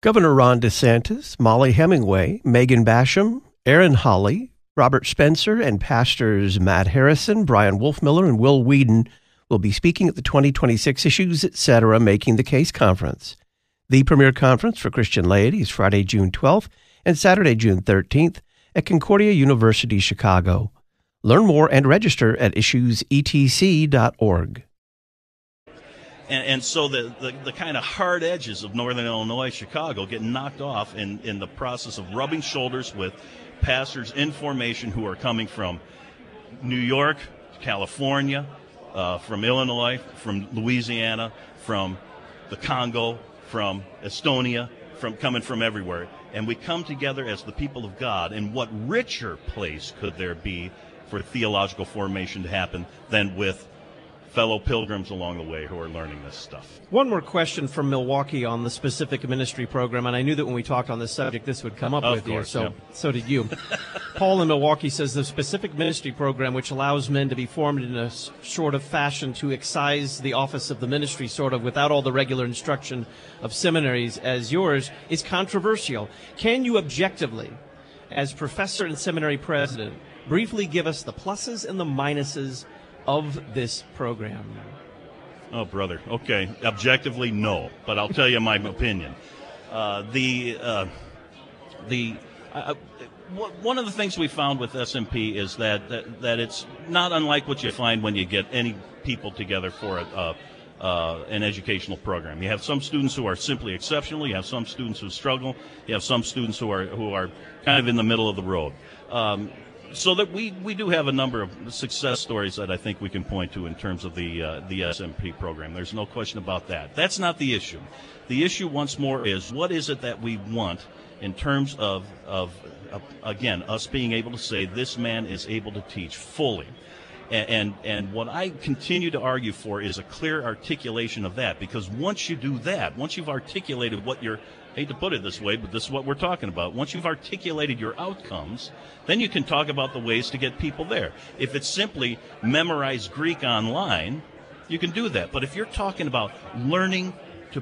Governor Ron DeSantis, Molly Hemingway, Megan Basham, Aaron Hawley, Robert Spencer, and pastors Matt Harrison, Brian Wolfmiller, and Will Whedon will be speaking at the 2026 Issues Etc. Making the Case Conference. The premier conference for Christian laity is Friday, June 12th and Saturday, June 13th at Concordia University, Chicago. Learn more and register at issuesetc.org. And so the kind of hard edges of Northern Illinois, Chicago, get knocked off in the process of rubbing shoulders with pastors in formation who are coming from New York, California, from Illinois, from Louisiana, from the Congo, from Estonia, coming from everywhere. And we come together as the people of God. And what richer place could there be for theological formation to happen than with fellow pilgrims along the way who are learning this stuff. One more question from Milwaukee on the specific ministry program, and I knew that when we talked on this subject, this would come up with you, so did you. Paul in Milwaukee says the specific ministry program, which allows men to be formed in a sort of fashion to excise the office of the ministry, sort of without all the regular instruction of seminaries as yours, is controversial. Can you objectively, as professor and seminary president, briefly give us the pluses and the minuses of this program? Oh, brother. Okay. Objectively, no. But I'll tell you my opinion. One of the things we found with SMP is that it's not unlike what you find when you get any people together for an educational program. You have some students who are simply exceptional. You have some students who struggle. You have some students who are kind of in the middle of the road. So that we do have a number of success stories that I think we can point to in terms of the SMP program. There's no question about that. That's not the issue. The issue, once more, is what is it that we want in terms of again, us being able to say this man is able to teach fully. And what I continue to argue for is a clear articulation of that, because once you do that, once you've articulated what you're, I hate to put it this way, but this is what we're talking about. Once you've articulated your outcomes, then you can talk about the ways to get people there. If it's simply memorize Greek online, you can do that. But if you're talking about learning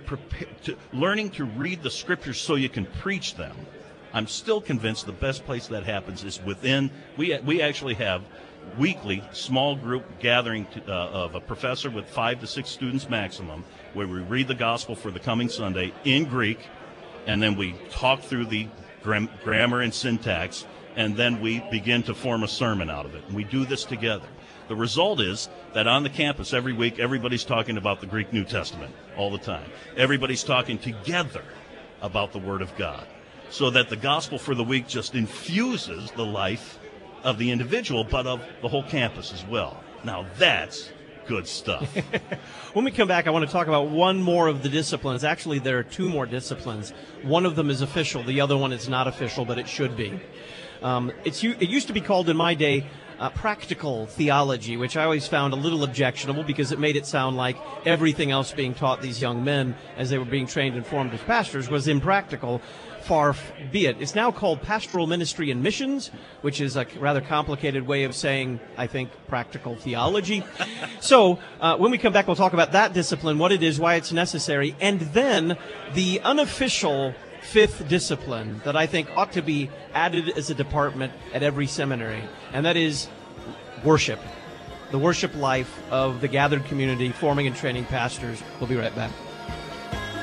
to read the scriptures so you can preach them, I'm still convinced the best place that happens is within. We actually have weekly small group gathering of a professor with 5 to 6 students maximum, where we read the gospel for the coming Sunday in Greek, and then we talk through the grammar and syntax, and then we begin to form a sermon out of it. And we do this together. The result is that on the campus every week, everybody's talking about the Greek New Testament all the time. Everybody's talking together about the Word of God, so that the gospel for the week just infuses the life of the individual, but of the whole campus as well. Now that's good stuff. When we come back, I want to talk about one more of the disciplines. Actually, there are 2 more disciplines. One of them is official. The other one is not official, but it should be. It used to be called in my day practical theology, which I always found a little objectionable because it made it sound like everything else being taught these young men as they were being trained and formed as pastors was impractical. Far be it. It's now called Pastoral Ministry and Missions, which is a rather complicated way of saying, I think, practical theology. So when we come back, we'll talk about that discipline, what it is, why it's necessary, and then the unofficial 5th discipline that I think ought to be added as a department at every seminary, and that is worship, the worship life of the gathered community, forming and training pastors. We'll be right back.